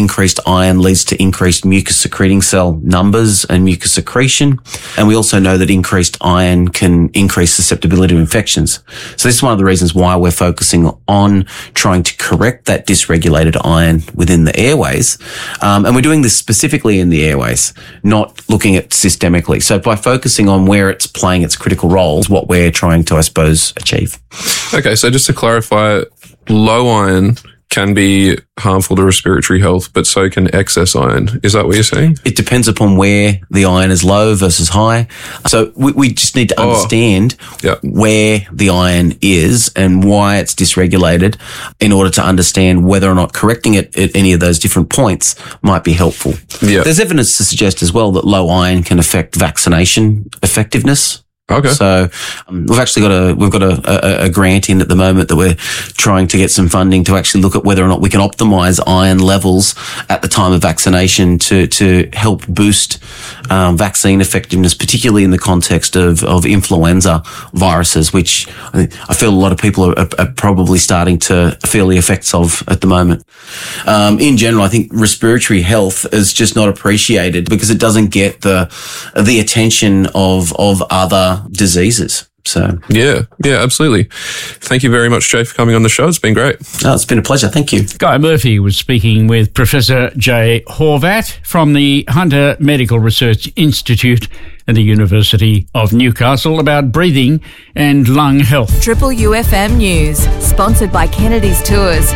increased iron leads to increased mucus secreting cell numbers and mucus secretion. And we also know that increased iron can increase susceptibility to infections. So this is one of the reasons why we're focusing on trying to correct that dysregulated iron within the airways. And we're doing this specifically in the airways, not looking at systemically. So by focusing on where it's playing its critical roles, what we're trying to, I suppose, achieve. Okay, so just to clarify, low iron can be harmful to respiratory health, but so can excess iron. Is that what you're saying? It depends upon where the iron is low versus high. So we just need to understand where the iron is and why it's dysregulated in order to understand whether or not correcting it at any of those different points might be helpful. Yeah. There's evidence to suggest as well that low iron can affect vaccination effectiveness. Okay. So we've actually got a grant in at the moment that we're trying to get some funding to actually look at whether or not we can optimize iron levels at the time of vaccination to help boost vaccine effectiveness, particularly in the context of influenza viruses, which I feel a lot of people are probably starting to feel the effects of at the moment. In general, I think respiratory health is just not appreciated because it doesn't get the attention of other diseases. So yeah, absolutely. Thank you very much, Jay, for coming on the show. It's been great. Oh, it's been a pleasure. Thank you. Guy Murphy was speaking with Professor Jay Horvat from the Hunter Medical Research Institute at the University of Newcastle about breathing and lung health. Triple UFM News, sponsored by Kennedy's Tours,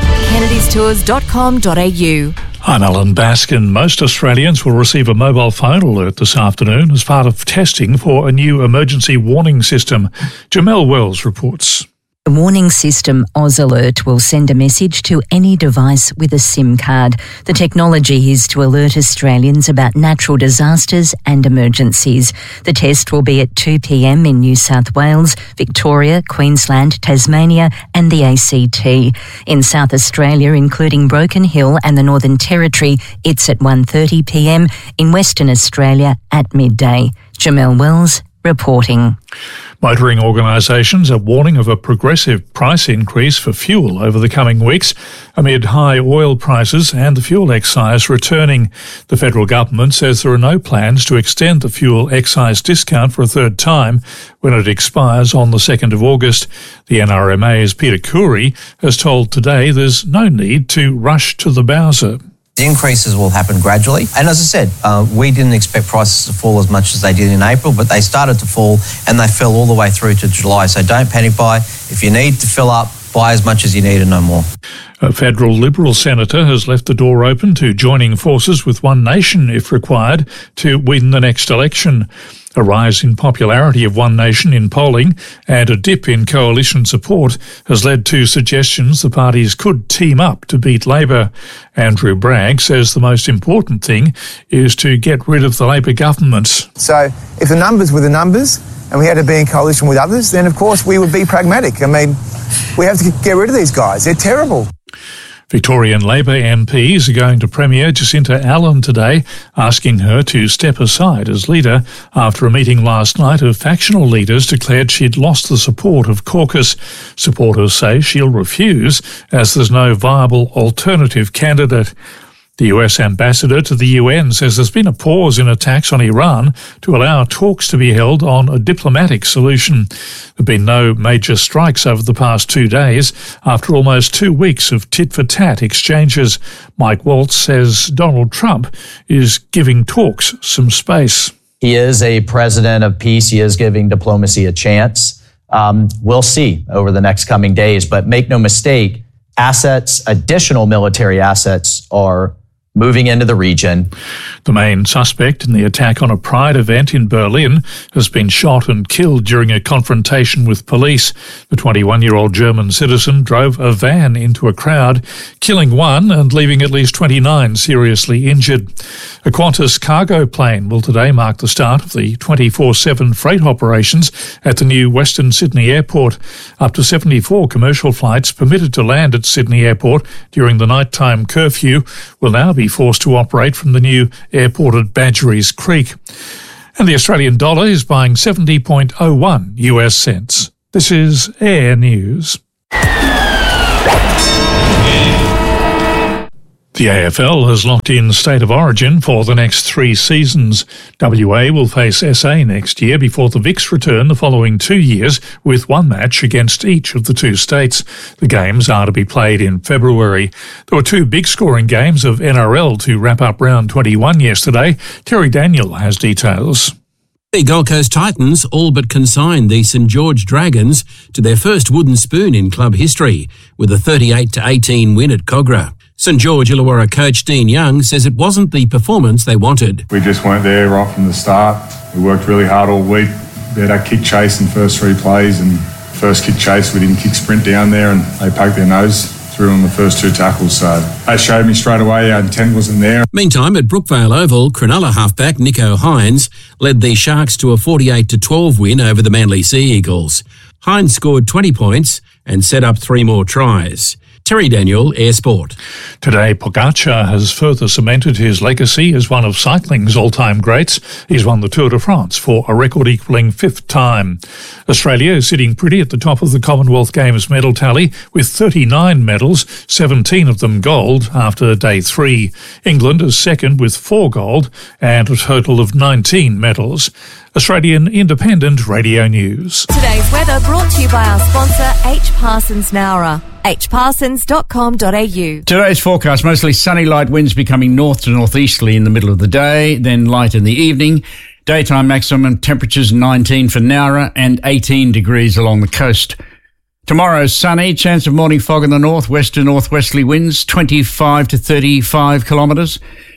kennedystours.com.au. I'm Alan Baskin. Most Australians will receive a mobile phone alert this afternoon as part of testing for a new emergency warning system. Jamelle Wells reports. The warning system Oz Alert will send a message to any device with a SIM card. The technology is to alert Australians about natural disasters and emergencies. The test will be at 2 p.m. in New South Wales, Victoria, Queensland, Tasmania and the ACT. In South Australia, including Broken Hill and the Northern Territory, it's at 1:30 p.m. In Western Australia at midday. Jamelle Wells reporting. Motoring organisations are warning of a progressive price increase for fuel over the coming weeks amid high oil prices and the fuel excise returning. The federal government says there are no plans to extend the fuel excise discount for a third time when it expires on the 2nd of August. The NRMA's Peter Coorey has told Today there's no need to rush to the bowser. The increases will happen gradually. And as I said, we didn't expect prices to fall as much as they did in April, but they started to fall and they fell all the way through to July. So don't panic buy. If you need to fill up, buy as much as you need and no more. A federal Liberal senator has left the door open to joining forces with One Nation, if required, to win the next election. A rise in popularity of One Nation in polling and a dip in coalition support has led to suggestions the parties could team up to beat Labor. Andrew Bragg says the most important thing is to get rid of the Labor government. So if the numbers were the numbers and we had to be in coalition with others, then of course we would be pragmatic. I mean, we have to get rid of these guys. They're terrible. Victorian Labor MPs are going to Premier Jacinta Allen today, asking her to step aside as leader after a meeting last night of factional leaders declared she'd lost the support of caucus. Supporters say she'll refuse as there's no viable alternative candidate. The US ambassador to the UN says there's been a pause in attacks on Iran to allow talks to be held on a diplomatic solution. There have been no major strikes over the past 2 days after almost 2 weeks of tit-for-tat exchanges. Mike Waltz says Donald Trump is giving talks some space. He is a president of peace. He is giving diplomacy a chance. We'll see over the next coming days, but make no mistake, additional military assets are moving into the region. The main suspect in the attack on a Pride event in Berlin has been shot and killed during a confrontation with police. The 21-year-old German citizen drove a van into a crowd, killing one and leaving at least 29 seriously injured. A Qantas cargo plane will today mark the start of the 24/7 freight operations at the new Western Sydney Airport. Up to 74 commercial flights permitted to land at Sydney Airport during the nighttime curfew will now be forced to operate from the new airport at Badgerys Creek. And the Australian dollar is buying 70.01 US cents. This is Air News. The AFL has locked in State of Origin for the next 3 seasons. WA will face SA next year before the Vics return the following 2 years with one match against each of the 2 states. The games are to be played in February. There were 2 big scoring games of NRL to wrap up round 21 yesterday. Terry Daniel has details. The Gold Coast Titans all but consigned the St George Dragons to their first wooden spoon in club history with a 38-18 win at Kogarah. St George Illawarra coach Dean Young says it wasn't the performance they wanted. We just weren't there right from the start. We worked really hard all week. We had our kick chase in first 3 plays, and first kick chase we didn't kick sprint down there, and they poked their nose through on the first 2 tackles. So that showed me straight away our intent wasn't there. Meantime, at Brookvale Oval, Cronulla halfback Nico Hines led the Sharks to a 48-12 win over the Manly Sea Eagles. Hines scored 20 points and set up 3 more tries. Terry Daniel, Air Sport. Today, Pogacar has further cemented his legacy as one of cycling's all-time greats. He's won the Tour de France for a record-equalling 5th time. Australia is sitting pretty at the top of the Commonwealth Games medal tally with 39 medals, 17 of them gold after day 3. England is second with 4 gold and a total of 19 medals. Australian Independent Radio News. Today's weather brought to you by our sponsor, H. Parsons Nowra. hparsons.com.au. Today's forecast, mostly sunny, light winds becoming north to northeasterly in the middle of the day, then light in the evening. Daytime maximum temperatures 19 for Nowra and 18 degrees along the coast. Tomorrow, sunny, chance of morning fog in the north, west to northwesterly winds, 25 to 35 kilometres.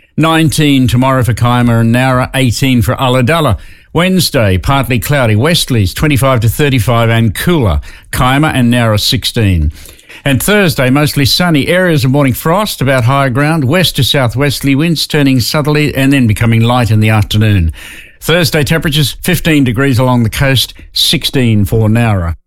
19 tomorrow for Kiama and Nowra, 18 for Ulladulla. Wednesday, partly cloudy, westerlies, 25 to 35 and cooler. Kiama and Nowra, 16. And Thursday, mostly sunny, areas of morning frost about higher ground, west to southwesterly winds turning southerly and then becoming light in the afternoon. Thursday temperatures 15 degrees along the coast, 16 for Nowra.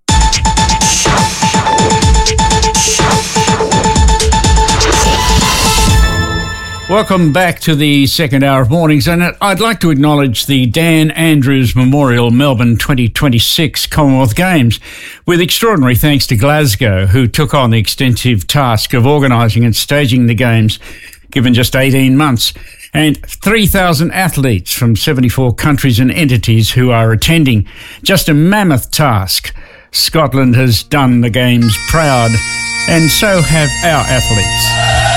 Welcome back to the second hour of Mornings, and I'd like to acknowledge the Dan Andrews Memorial Melbourne 2026 Commonwealth Games, with extraordinary thanks to Glasgow, who took on the extensive task of organising and staging the Games, given just 18 months, and 3,000 athletes from 74 countries and entities who are attending. Just a mammoth task. Scotland has done the Games proud, and so have our athletes.